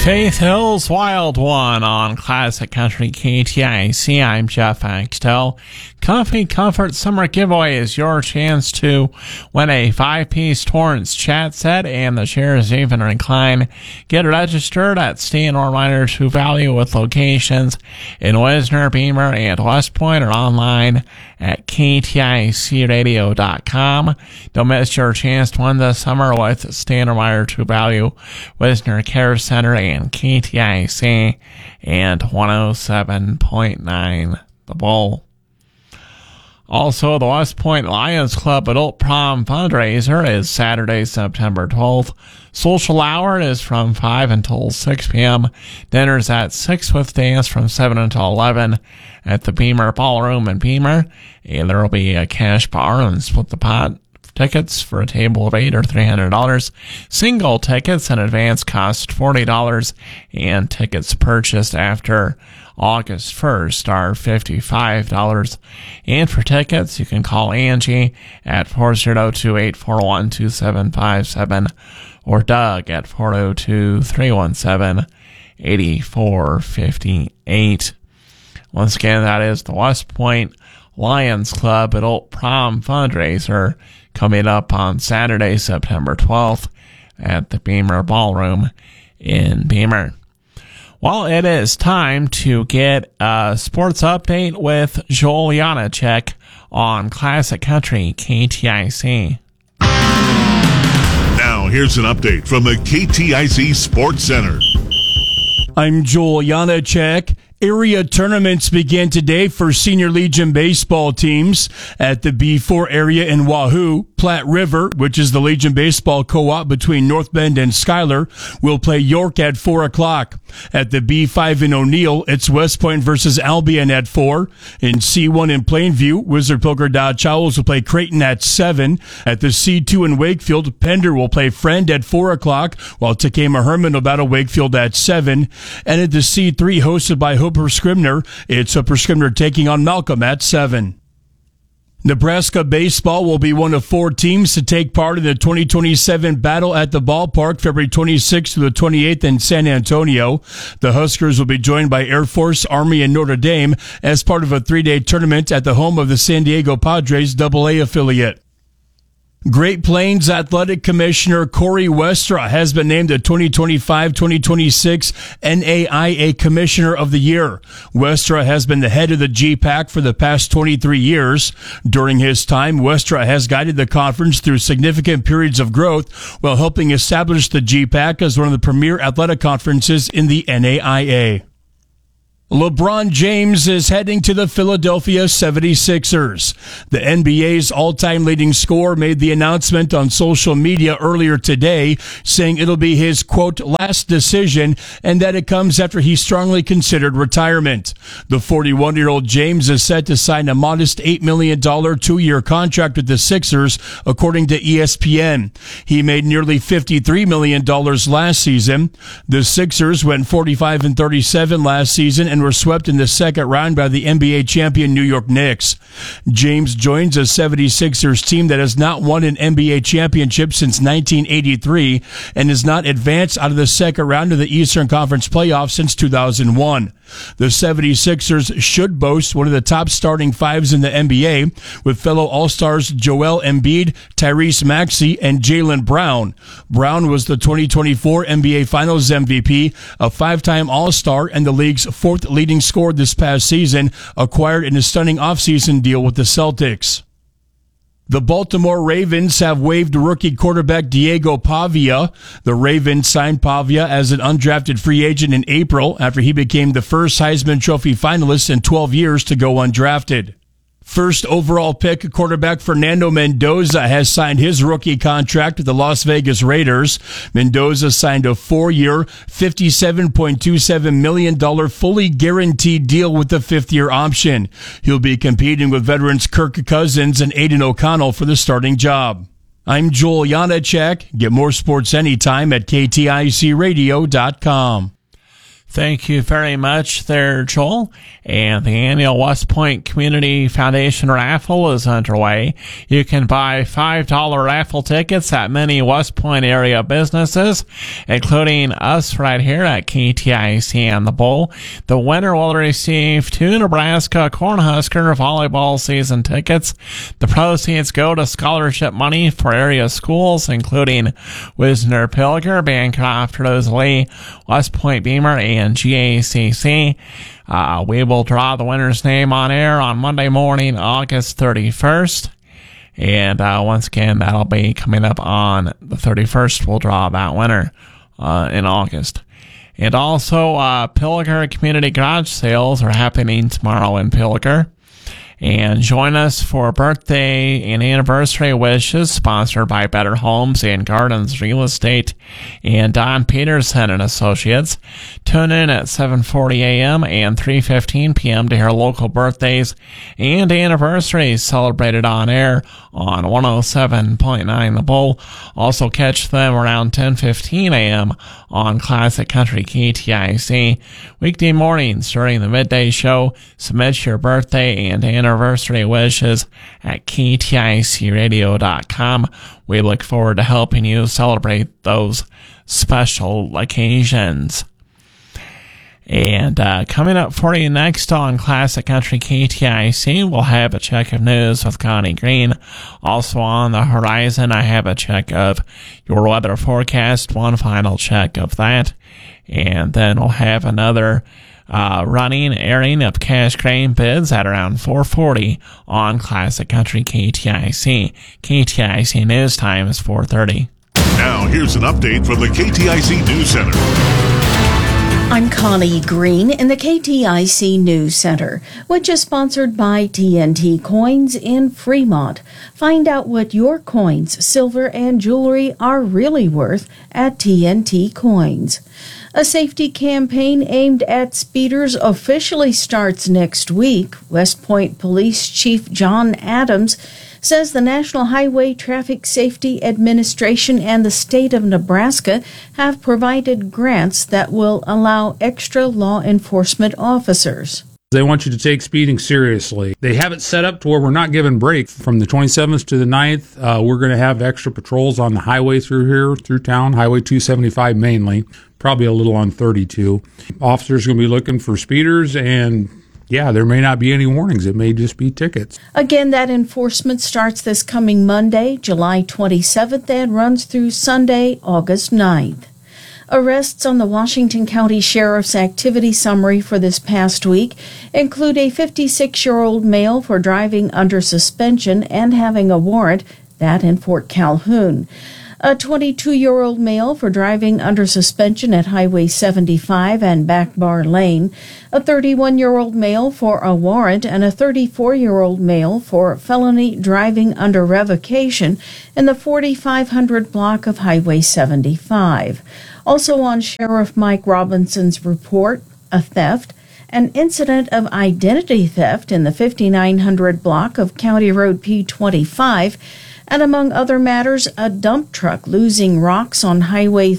Faith Hill's Wild One on Classic Country KTIC. I'm Jeff Axtell. Comfy Comfort Summer Giveaway is your chance to win a 5-piece Torrance chat set and the chairs even recline. Get registered at Stanor Miners Who Value with locations in Wisner, Beamer, and West Point, or online at kticradio.com. Don't miss your chance to win this summer with Stanor Miners Who Value, Wisner Care Center, and KTIC and 107.9 The Bull. Also, the West Point Lions Club Adult Prom fundraiser is Saturday, September 12th. Social hour is from 5 until 6 p.m. Dinner's at 6 with dance from 7 until 11 at the Beamer Ballroom in Beamer. And there will be a cash bar and split the pot. Tickets for a table of 8 are $300. Single tickets in advance cost $40, and tickets purchased after August 1st are $55. And for tickets, you can call Angie at 402-841-2757 or Doug at 402-317-8458. Once again, that is the West Point Lions Club Adult Prom fundraiser coming up on Saturday, September 12th at the Beamer Ballroom in Beamer. Well, it is time to get a sports update with Joel Janacek on Classic Country KTIC. Now, here's an update from the KTIC Sports Center. I'm Joel Janacek. Area tournaments begin today for Senior Legion baseball teams at the B4 area in Wahoo. Platte River, which is the Legion baseball co-op between North Bend and Schuyler, will play York at 4 o'clock. At the B5 in O'Neill, it's West Point versus Albion at 4. In C1 in Plainview, Wizard Poker Dodge Owls will play Creighton at 7. At the C2 in Wakefield, Pender will play Friend at 4 o'clock, while Takema Herman will battle Wakefield at 7. And at the C3, hosted by Hooper Scribner, it's Hooper Scribner taking on Malcolm at 7. Nebraska baseball will be one of 4 teams to take part in the 2027 Battle at the Ballpark, February 26th to the 28th in San Antonio. The Huskers will be joined by Air Force, Army, and Notre Dame as part of a 3-day tournament at the home of the San Diego Padres AA affiliate. Great Plains Athletic Commissioner Corey Westra has been named the 2025-2026 NAIA Commissioner of the Year. Westra has been the head of the GPAC for the past 23 years. During his time, Westra has guided the conference through significant periods of growth while helping establish the GPAC as one of the premier athletic conferences in the NAIA. LeBron James is heading to the Philadelphia 76ers. The NBA's all-time leading scorer made the announcement on social media earlier today, saying it'll be his, quote, last decision, and that it comes after he strongly considered retirement. The 41-year-old James is set to sign a modest $8 million 2-year contract with the Sixers, according to ESPN. He made nearly $53 million last season. The Sixers went 45-37 last season and were swept in the second round by the NBA champion New York Knicks. James joins a 76ers team that has not won an NBA championship since 1983 and has not advanced out of the second round of the Eastern Conference playoffs since 2001. The 76ers should boast one of the top starting fives in the NBA, with fellow All-Stars Joel Embiid, Tyrese Maxey, and Jaylen Brown. Brown was the 2024 NBA Finals MVP, a 5-time All-Star, and the league's 4th leading scorer this past season, acquired in a stunning offseason deal with the Celtics. The Baltimore Ravens have waived rookie quarterback Diego Pavia. The Ravens signed Pavia as an undrafted free agent in April after he became the first Heisman Trophy finalist in 12 years to go undrafted. First overall pick quarterback Fernando Mendoza has signed his rookie contract with the Las Vegas Raiders. Mendoza signed a 4-year, $57.27 million fully guaranteed deal with the 5th-year option. He'll be competing with veterans Kirk Cousins and Aiden O'Connell for the starting job. I'm Joel Janacek. Get more sports anytime at KTICradio.com. Thank you very much there, Joel. And the annual West Point Community Foundation raffle is underway. You can buy $5 raffle tickets at many West Point area businesses, including us right here at KTIC and the Bowl. The winner will receive 2 Nebraska Cornhusker volleyball season tickets. The proceeds go to scholarship money for area schools, including Wisner Pilger, Bancroft Rosalie, West Point Beamer, and GACC. We will draw the winner's name on air on Monday morning, August 31st. And once again, that'll be coming up on the 31st. We'll draw that winner in August. And also, Pilger Community Garage Sales are happening tomorrow in Pilger. And join us for birthday and anniversary wishes, sponsored by Better Homes and Gardens Real Estate and Don Peterson and Associates. Tune in at 7:40 a.m. and 3:15 p.m. to hear local birthdays and anniversaries celebrated on air on 107.9 The Bull. Also catch them around 10:15 a.m. on Classic Country KTIC. Weekday mornings during the midday show, submit your birthday and anniversary wishes at KTICradio.com. We look forward to helping you celebrate those special occasions. And coming up for you next on Classic Country KTIC, we'll have a check of news with Connie Green. Also on the horizon, I have a check of your weather forecast, one final check of that. And then we'll have another airing of cash grain bids at around 4:40 on Classic Country KTIC. KTIC News Time is 4:30. Now here's an update from the KTIC News Center. I'm Connie Green in the KTIC News Center, which is sponsored by TNT Coins in Fremont. Find out what your coins, silver, and jewelry are really worth at TNT Coins. A safety campaign aimed at speeders officially starts next week. West Point Police Chief John Adams says the National Highway Traffic Safety Administration and the state of Nebraska have provided grants that will allow extra law enforcement officers. They want you to take speeding seriously. They have it set up to where we're not giving breaks. From the 27th to the 9th, we're going to have extra patrols on the highway through town, Highway 275 mainly, probably a little on 32. Officers are going to be looking for speeders, and yeah, there may not be any warnings. It may just be tickets. Again, that enforcement starts this coming Monday, July 27th, and runs through Sunday, August 9th. Arrests on the Washington County Sheriff's activity summary for this past week include a 56-year-old male for driving under suspension and having a warrant, that in Fort Calhoun. A 22-year-old male for driving under suspension at Highway 75 and Back Bar Lane, a 31-year-old male for a warrant, and a 34-year-old male for felony driving under revocation in the 4500 block of Highway 75. Also on Sheriff Mike Robinson's report, a theft, an incident of identity theft in the 5900 block of County Road P25, and among other matters, a dump truck losing rocks on Highway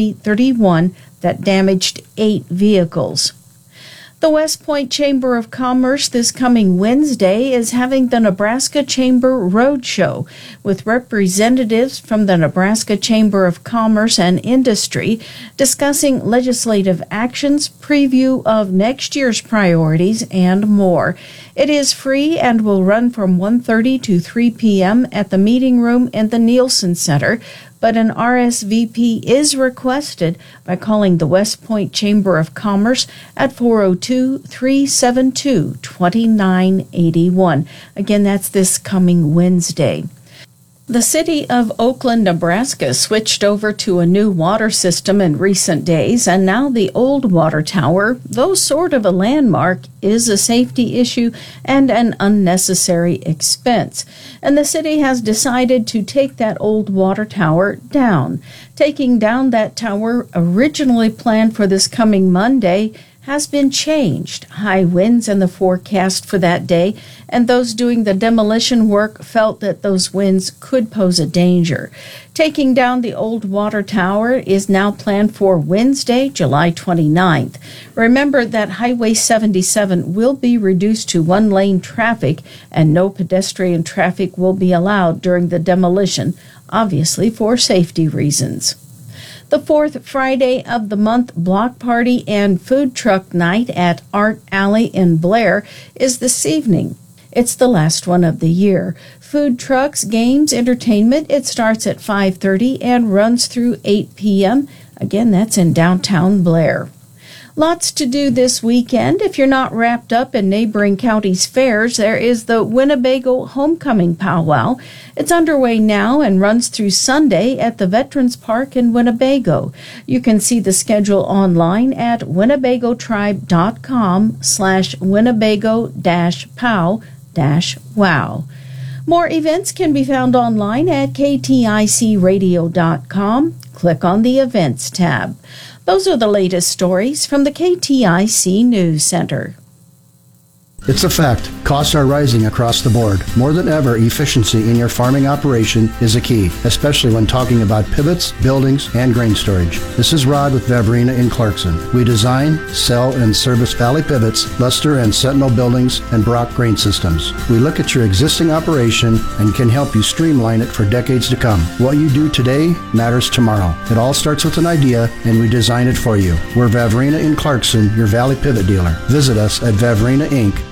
3031 that damaged 8 vehicles. The West Point Chamber of Commerce this coming Wednesday is having the Nebraska Chamber Roadshow with representatives from the Nebraska Chamber of Commerce and Industry discussing legislative actions, preview of next year's priorities, and more. It is free and will run from 1:30 to 3 p.m. at the meeting room in the Nielsen Center, but an RSVP is requested by calling the West Point Chamber of Commerce at 402-372-2981. Again, that's this coming Wednesday. The city of Oakland, Nebraska switched over to a new water system in recent days, and now the old water tower, though sort of a landmark, is a safety issue and an unnecessary expense. And the city has decided to take that old water tower down. Taking down that tower, originally planned for this coming Monday, has been changed. High winds in the forecast for that day, and those doing the demolition work felt that those winds could pose a danger. Taking down the old water tower is now planned for Wednesday, July 29th. Remember that Highway 77 will be reduced to one-lane traffic, and no pedestrian traffic will be allowed during the demolition, obviously for safety reasons. The fourth Friday of the month block party and food truck night at Art Alley in Blair is this evening. It's the last one of the year. Food trucks, games, entertainment. It starts at 5:30 and runs through 8 p.m. Again, that's in downtown Blair. Lots to do this weekend. If you're not wrapped up in neighboring counties' fairs, there is the Winnebago Homecoming Powwow. It's underway now and runs through Sunday at the Veterans Park in Winnebago. You can see the schedule online at winnebagotribe.com/Winnebago-pow-wow. More events can be found online at kticradio.com. Click on the Events tab. Those are the latest stories from the KTIC News Center. It's a fact. Costs are rising across the board. More than ever, efficiency in your farming operation is a key, especially when talking about pivots, buildings, and grain storage. This is Rod with Vavrina in Clarkson. We design, sell, and service Valley Pivots, Luster and Sentinel buildings, and Brock grain systems. We look at your existing operation and can help you streamline it for decades to come. What you do today matters tomorrow. It all starts with an idea, and we design it for you. We're Vavrina in Clarkson, your Valley Pivot dealer. Visit us at VavrinaInc.com.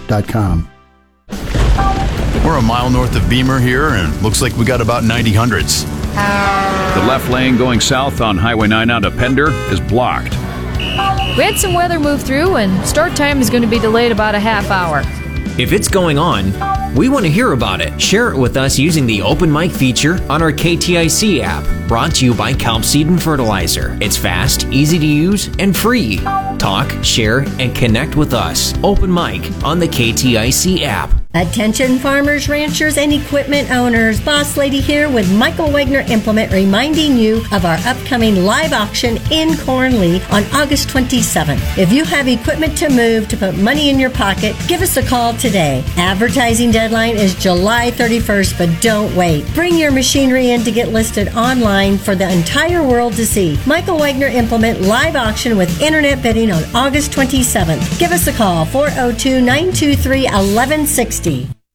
We're a mile north of Beamer here, and looks like we got about 90 hundredths. The left lane going south on Highway 9 out of Pender is blocked. We had some weather move through, and start time is going to be delayed about a half hour. If it's going on, we want to hear about it. Share it with us using the Open Mic feature on our KTIC app, brought to you by Kelp Seed and Fertilizer. It's fast, easy to use, and free. Talk, share, and connect with us. Open Mic on the KTIC app. Attention farmers, ranchers, and equipment owners. Boss Lady here with Michael Wagner Implement reminding you of our upcoming live auction in Cornley on August 27th. If you have equipment to move to put money in your pocket, give us a call today. Advertising deadline is July 31st, but don't wait. Bring your machinery in to get listed online for the entire world to see. Michael Wagner Implement live auction with internet bidding on August 27th. Give us a call, 402-923-1160.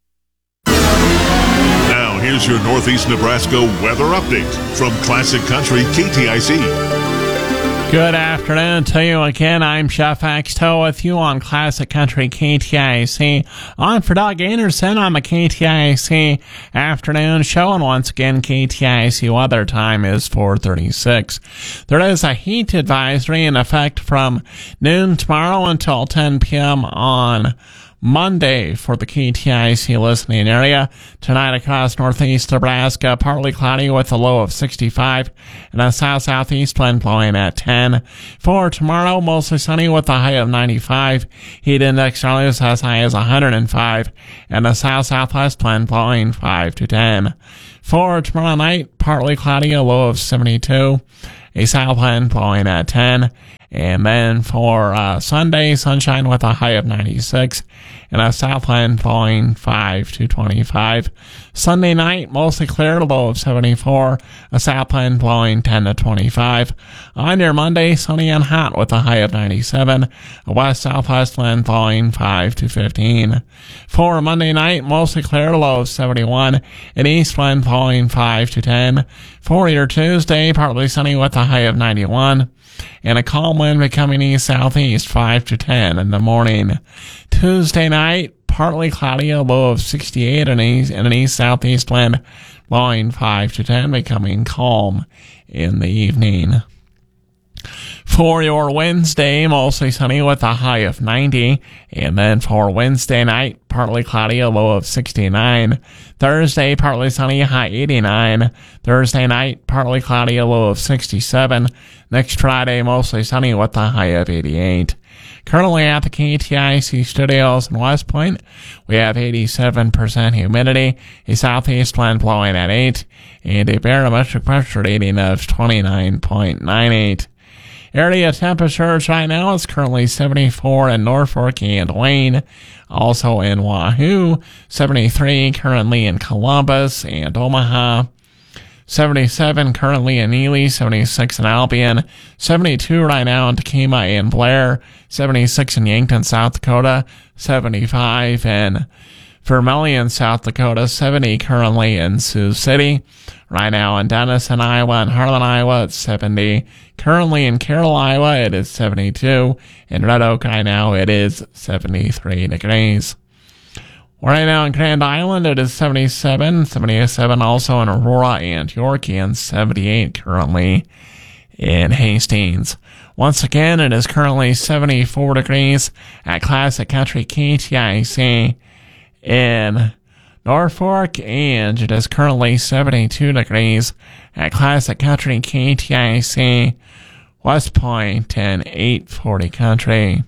Now, here's your Northeast Nebraska weather update from Classic Country KTIC. Good afternoon to you again. I'm Chef Axtell with you on Classic Country KTIC. On for Doug Anderson on the KTIC afternoon show, and once again, KTIC weather time is 4:36. There is a heat advisory in effect from noon tomorrow until 10 p.m. on Monday for the KTIC listening area. Tonight across northeast Nebraska, partly cloudy with a low of 65 and a south-southeast wind blowing at 10. For tomorrow, mostly sunny with a high of 95. Heat index values as high as 105 and a south-southwest wind blowing 5 to 10. For tomorrow night, partly cloudy, a low of 72, a south wind blowing at 10. And then for Sunday, sunshine with a high of 96 and a south wind blowing 5 to 25. Sunday night, mostly clear, low of 74, a south wind blowing 10 to 25. On your Monday, sunny and hot with a high of 97, a west-southwest wind blowing 5 to 15. For Monday night, mostly clear, low of 71, an east wind blowing 5 to 10. For your Tuesday, partly sunny with a high of 91. And a calm wind becoming east-southeast 5 to 10 in the morning. Tuesday night, partly cloudy, a low of 68 and an east-southeast wind blowing 5 to 10, becoming calm in the evening. For your Wednesday, mostly sunny with a high of 90. And then for Wednesday night, partly cloudy, a low of 69. Thursday, partly sunny, high 89. Thursday night, partly cloudy, a low of 67. Next Friday, mostly sunny with a high of 88. Currently at the KTIC studios in West Point, we have 87% humidity, a southeast wind blowing at 8, and a barometric pressure reading of 29.98. Area temperatures right now is currently 74 in Norfolk and Wayne. Also in Wahoo, 73 currently in Columbus and Omaha. 77 currently in Ely, 76 in Albion, 72 right now in Tacoma and Blair, 76 in Yankton, South Dakota, 75 in Vermilion, South Dakota, 70 currently in Sioux City. Right now in Denison, Iowa, and Harlan, Iowa, it's 70. Currently in Carroll, Iowa, it is 72. In Red Oak right now, it is 73 degrees. Right now in Grand Island, it is 77. 77 also in Aurora and York, and 78 currently in Hastings. Once again, it is currently 74 degrees at Classic Country KTIC in Norfolk, and it is currently 72 degrees at Classic Country KTIC West Point in 840 Country.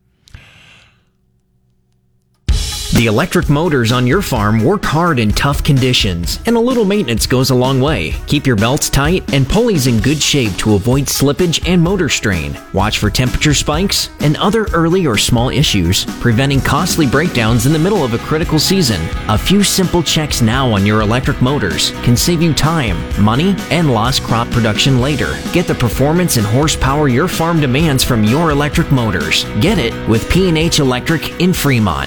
The electric motors on your farm work hard in tough conditions, and a little maintenance goes a long way. Keep your belts tight and pulleys in good shape to avoid slippage and motor strain. Watch for temperature spikes and other early or small issues, preventing costly breakdowns in the middle of a critical season. A few simple checks now on your electric motors can save you time, money, and lost crop production later. Get the performance and horsepower your farm demands from your electric motors. Get it with P&H Electric in Fremont.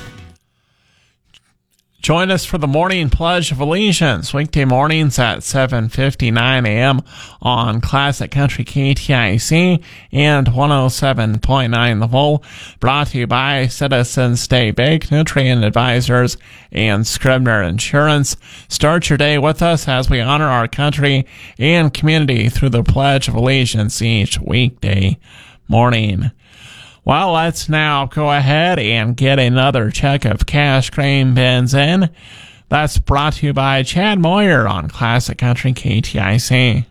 Join us for the morning Pledge of Allegiance, weekday mornings at 7:59 a.m. on Classic Country KTIC and 107.9 The Vol. Brought to you by Citizens State Bank, Nutrient Advisors, and Scribner Insurance. Start your day with us as we honor our country and community through the Pledge of Allegiance each weekday morning. Well, let's now go ahead and get another check of cash grain bins in. That's brought to you by Chad Moyer on Classic Country KTIC.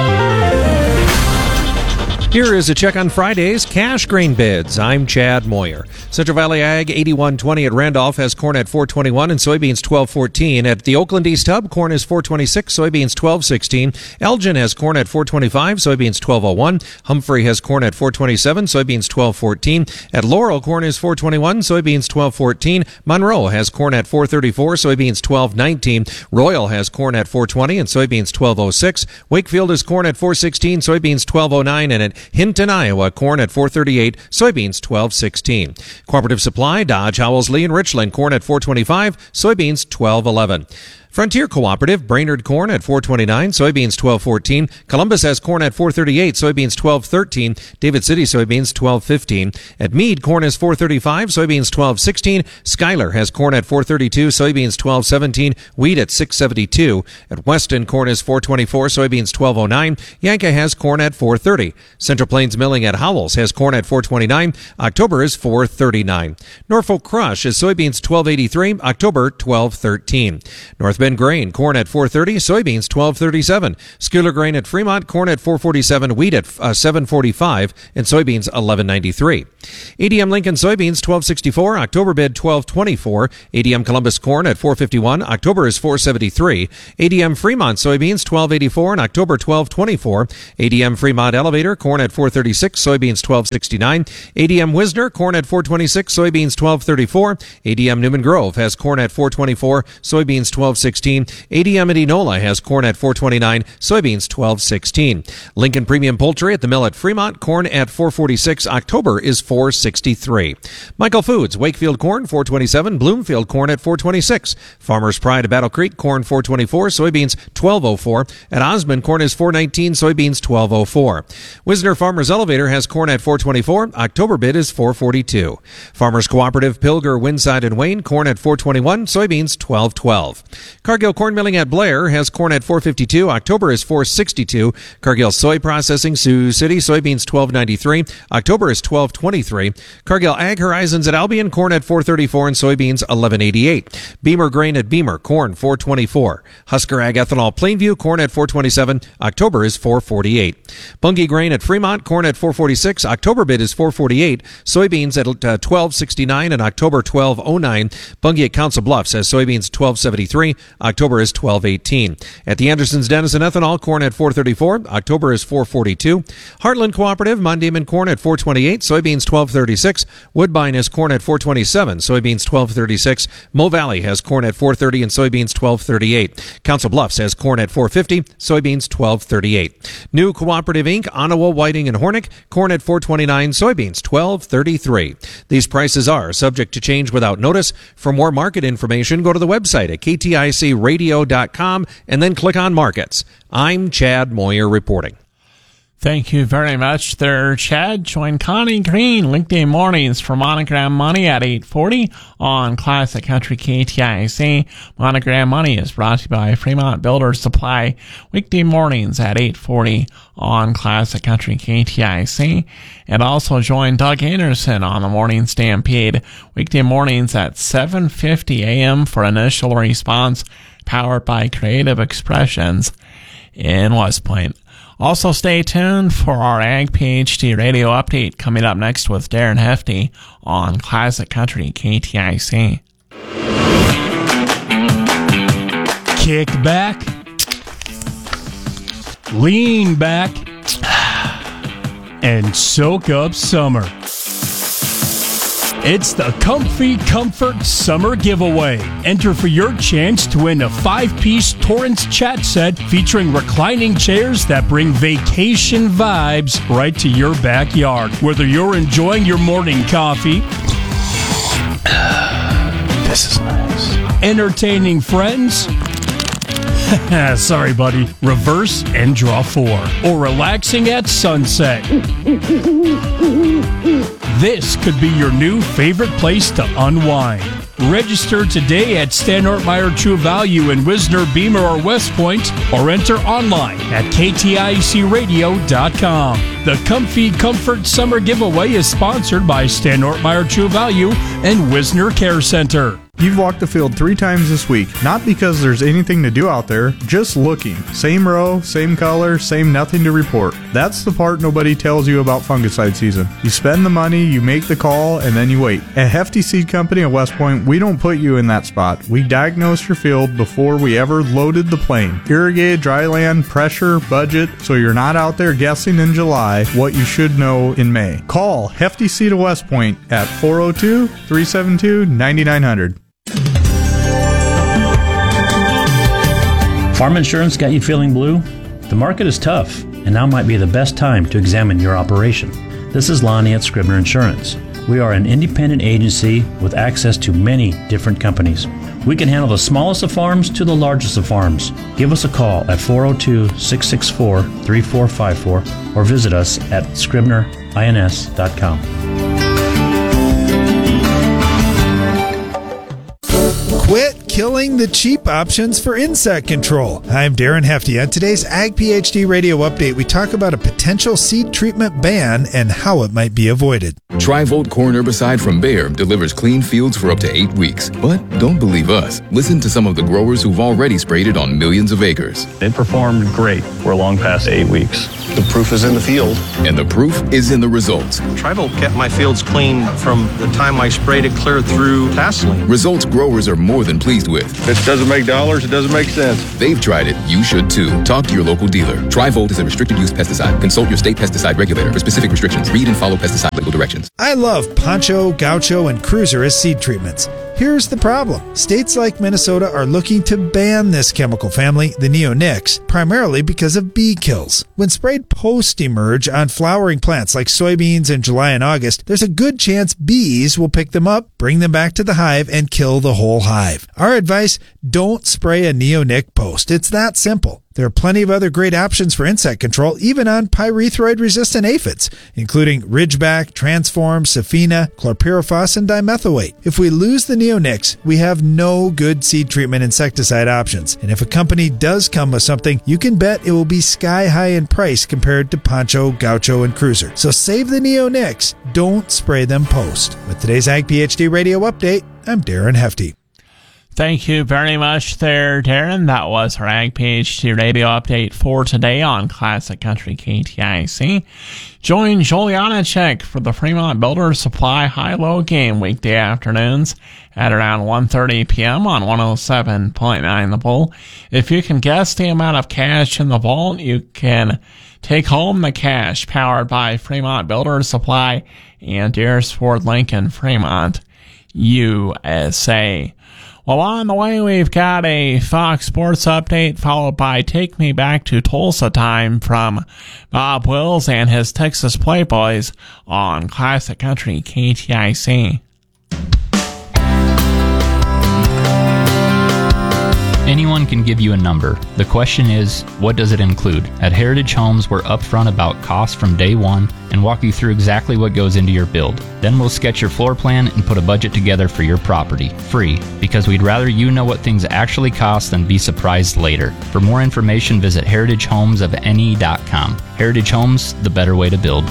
Here is a check on Friday's cash grain bids. I'm Chad Moyer. Central Valley Ag 81.20 at Randolph has corn at $4.21 and soybeans $12.14. At the Oakland East Hub, corn is $4.26, soybeans $12.16. Elgin has corn at $4.25, soybeans $12.01. Humphrey has corn at $4.27, soybeans $12.14. At Laurel, corn is $4.21, soybeans $12.14. Monroe has corn at $4.34, soybeans $12.19. Royal has corn at $4.20 and soybeans $12.06. Wakefield is corn at $4.16, soybeans $12.09, and at Hinton, Iowa, corn at $4.38, soybeans $12.16. Cooperative Supply, Dodge, Howells, Lee, and Richland, corn at $4.25, soybeans $12.11. Frontier Cooperative, Brainerd corn at $4.29, soybeans $12.14. Columbus has corn at $4.38, soybeans $12.13. David City soybeans $12.15. At Meade, corn is $4.35, soybeans $12.16. Schuyler has corn at $4.32, soybeans $12.17. Wheat at $6.72. At Weston, corn is $4.24, soybeans $12.09. Yanka has corn at $4.30. Central Plains Milling at Howells has corn at $4.29. October is $4.39. Norfolk Crush is soybeans $12.83, October $12.13. North Bend Grain, corn at $4.30, soybeans $12.37. Schuyler Grain at Fremont, corn at $4.47, wheat at $7.45, and soybeans $11.93. ADM Lincoln soybeans $12.64, October bid $12.24. ADM Columbus corn at $4.51, October is $4.73. ADM Fremont soybeans $12.84 and October $12.24. ADM Fremont Elevator corn at $4.36, soybeans $12.69. ADM Wisner corn at $4.26, soybeans $12.34. ADM Newman Grove has corn at $4.24, soybeans $12.16. ADM at Enola has corn at $4.29, soybeans $12.16. Lincoln Premium Poultry at the mill at Fremont, corn at $4.46, October is $4.63. Michael Foods, Wakefield corn $4.27, Bloomfield corn at $4.26. Farmers Pride at Battle Creek, corn $4.24, soybeans $12.04. At Osmond, corn is $4.19, soybeans $12.04. Wisner Farmers Elevator has corn at $4.24, October bid is $4.42. Farmers Cooperative, Pilger, Winside, and Wayne, corn at $4.21, soybeans $12.12. Cargill Corn Milling at Blair has corn at $4.52, October is $4.62. Cargill Soy Processing, Sioux City, soybeans $12.93, October is $12.23. Cargill Ag Horizons at Albion, corn at $4.34 and soybeans $11.88. Beamer Grain at Beamer, corn $4.24. Husker Ag Ethanol Plainview, corn at $4.27, October is $4.48. Bunge Grain at Fremont, corn at $4.46, October bid is $4.48. Soybeans at $12.69 and October $12.09. Bunge at Council Bluffs has soybeans $12.73, October is $12.18. At the Andersons Denison Ethanol, corn at $4.34. October is $4.42. Heartland Cooperative, Mondeman corn at $4.28. Soybeans $12.36. Woodbine has corn at $4.27. Soybeans $12.36. Mo Valley has corn at $4.30 and soybeans $12.38. Council Bluffs has corn at $4.50. Soybeans $12.38. New Cooperative Inc., Ottawa, Whiting, and Hornick, corn at $4.29. Soybeans $12.33. These prices are subject to change without notice. For more market information, go to the website at kticradio.com and then click on Markets. I'm Chad Moyer reporting. Thank you very much there, Chad. Join Connie Green weekday mornings for Monogram Money at 8:40 on Classic Country KTIC. Monogram Money is brought to you by Fremont Builders Supply weekday mornings at 8:40 on Classic Country KTIC. And also join Doug Anderson on the Morning Stampede weekday mornings at 7:50 a.m. for Initial Response, powered by Creative Expressions in West Point. Also, stay tuned for our Ag PhD radio update coming up next with Darren Hefty on Classic Country KTIC. Kick back, lean back, and soak up summer. It's the Comfy Comfort Summer Giveaway. Enter for your chance to win a 5-piece Torrance chat set featuring reclining chairs that bring vacation vibes right to your backyard. Whether you're enjoying your morning coffee, this is nice, entertaining friends, sorry buddy, reverse and draw 4, or relaxing at sunset, this could be your new favorite place to unwind. Register today at Stanhart-Meyer True Value in Wisner, Beamer, or West Point, or enter online at kticradio.com. The Comfy Comfort Summer Giveaway is sponsored by Stanhart-Meyer True Value and Wisner Care Center. You've walked the field 3 times this week, not because there's anything to do out there, just looking. Same row, same color, same nothing to report. That's the part nobody tells you about fungicide season. You spend the money, you make the call, and then you wait. At Hefty Seed Company at West Point, we don't put you in that spot. We diagnose your field before we ever loaded the plane. Irrigated, dry land, pressure, budget, so you're not out there guessing in July what you should know in May. Call Hefty Seed of West Point at 402-372-9900. Farm insurance got you feeling blue? The market is tough, and now might be the best time to examine your operation. This is Lonnie at Scribner Insurance. We are an independent agency with access to many different companies. We can handle the smallest of farms to the largest of farms. Give us a call at 402-664-3454 or visit us at scribnerins.com. Quit killing the cheap options for insect control. I'm Darren Hefty. On today's Ag PhD radio update, we talk about a potential seed treatment ban and how it might be avoided. Tri-Volt corn herbicide from Bayer delivers clean fields for up to 8 weeks. But don't believe us. Listen to some of the growers who've already sprayed it on millions of acres. It performed great. We're long past 8 weeks. The proof is in the field. And the proof is in the results. Tri-Volt kept my fields clean from the time I sprayed it clear through tasseling. Results growers are more than pleased with. If it doesn't make dollars, it doesn't make sense. They've tried it. You should too. Talk to your local dealer. Tri-Volt is a restricted use pesticide. Consult your state pesticide regulator for specific restrictions. Read and follow pesticide label directions. I love Poncho, Gaucho, and Cruiser as seed treatments. Here's the problem. States like Minnesota are looking to ban this chemical family, the neonics, primarily because of bee kills. When sprayed post-emerge on flowering plants like soybeans in July and August, there's a good chance bees will pick them up, bring them back to the hive, and kill the whole hive. Our advice, don't spray a neonic post. It's that simple. There are plenty of other great options for insect control, even on pyrethroid-resistant aphids, including Ridgeback, Transform, Safina, Chlorpyrifos, and dimethoate. If we lose the neonics, we have no good seed treatment insecticide options. And if a company does come with something, you can bet it will be sky high in price compared to Poncho, Gaucho, and Cruiser. So save the neonics. Don't spray them post. With today's Ag PhD radio update, I'm Darren Hefty. Thank you very much there, Darren. That was our Ag PhD radio update for today on Classic Country KTIC. Join Joel Janacek for the Fremont Builders Supply High-Low game weekday afternoons at around 1:30 p.m. on 107.9 The Bull. If you can guess the amount of cash in the vault, you can take home the cash, powered by Fremont Builders Supply and Deers Ford Lincoln Fremont, USA. Well, on the way, we've got a Fox Sports update, followed by Take Me Back to Tulsa time from Bob Wills and his Texas Playboys on Classic Country KTIC. Anyone can give you a number. The question is, what does it include? At Heritage Homes, we're upfront about costs from day one and walk you through exactly what goes into your build. Then we'll sketch your floor plan and put a budget together for your property, free, because we'd rather you know what things actually cost than be surprised later. For more information, visit heritagehomesofne.com. Heritage Homes, the better way to build.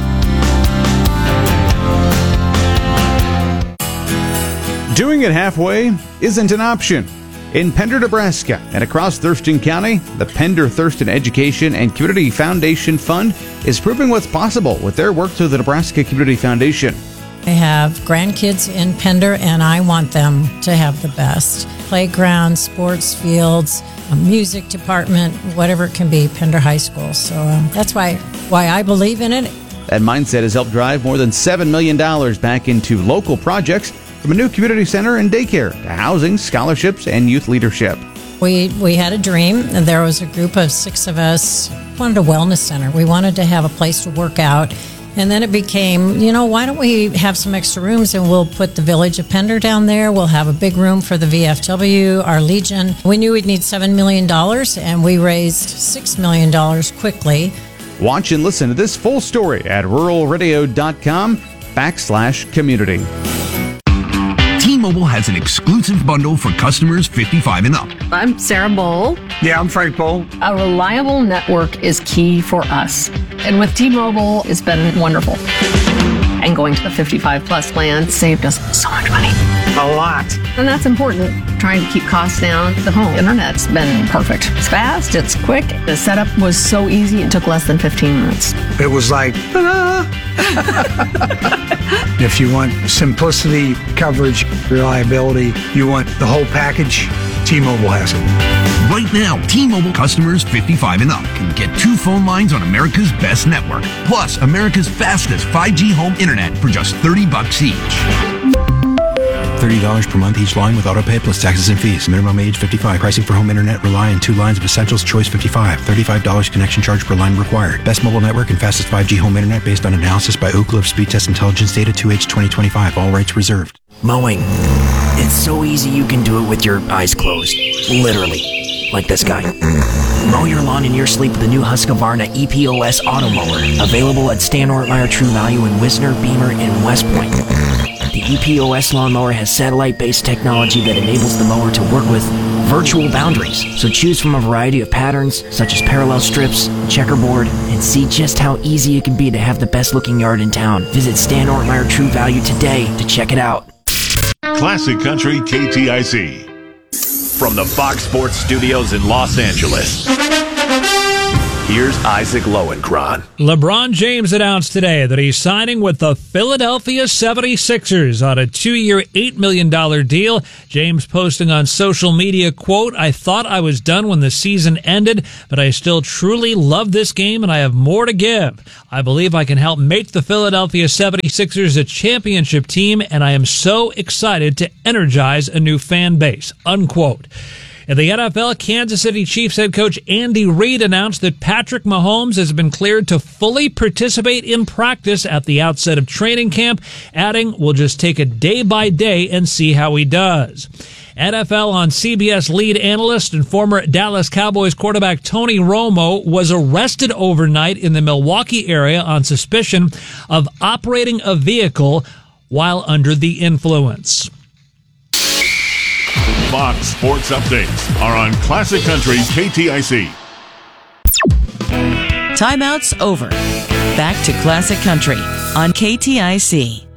Doing it halfway isn't an option. In Pender, Nebraska, and across Thurston County, the Pender Thurston Education and Community Foundation Fund is proving what's possible with their work through the Nebraska Community Foundation. I have grandkids in Pender, and I want them to have the best. Playgrounds, sports fields, a music department, whatever it can be, Pender High School. So that's why I believe in it. That mindset has helped drive more than $7 million back into local projects, from a new community center and daycare to housing, scholarships, and youth leadership. We had a dream, and there was a group of 6 of us wanted a wellness center. We wanted to have a place to work out. And then it became, why don't we have some extra rooms and we'll put the Village of Pender down there. We'll have a big room for the VFW, our Legion. We knew we'd need $7 million, and we raised $6 million quickly. Watch and listen to this full story at ruralradio.com/community. T-Mobile has an exclusive bundle for customers 55 and up. I'm Sarah Bowl. Yeah, I'm Frank Bowl. A reliable network is key for us. And with T-Mobile, it's been wonderful. And going to the 55 plus plan saved us so much money. A lot. And that's important. Trying to keep costs down. The home internet's been perfect. It's fast, it's quick. The setup was so easy, it took less than 15 minutes. It was like, ta-da! If you want simplicity, coverage, reliability, you want the whole package, T-Mobile has it. Right now, T-Mobile customers 55 and up can get 2 phone lines on America's best network, plus America's fastest 5G home internet for just $30 each. $30 per month each line with autopay plus taxes and fees. Minimum age 55. Pricing for home internet rely on 2 lines of Essentials Choice 55. $35 connection charge per line required. Best mobile network and fastest 5G home internet based on analysis by Ookla of Speed Test Intelligence data 2H 2025. All rights reserved. Mowing. It's so easy you can do it with your eyes closed. Literally. Like this guy. Mow your lawn in your sleep with the new Husqvarna EPOS Auto Mower. Available at Stan Ortmeyer True Value in Wisner, Beamer, and West Point. The EPOS lawnmower has satellite-based technology that enables the mower to work with virtual boundaries. So choose from a variety of patterns, such as parallel strips, checkerboard, and see just how easy it can be to have the best-looking yard in town. Visit Stan Ortmeyer True Value today to check it out. Classic Country KTIC. From the Fox Sports Studios in Los Angeles, here's Isaac Lowenkron. LeBron James announced today that he's signing with the Philadelphia 76ers on a 2-year, $8 million deal. James posting on social media, quote, "I thought I was done when the season ended, but I still truly love this game and I have more to give. I believe I can help make the Philadelphia 76ers a championship team, and I am so excited to energize a new fan base," unquote. In the NFL, Kansas City Chiefs head coach Andy Reid announced that Patrick Mahomes has been cleared to fully participate in practice at the outset of training camp, adding, "We'll just take it day by day and see how he does." NFL on CBS lead analyst and former Dallas Cowboys quarterback Tony Romo was arrested overnight in the Milwaukee area on suspicion of operating a vehicle while under the influence. Fox Sports Updates are on Classic Country KTIC. Timeout's over. Back to Classic Country on KTIC.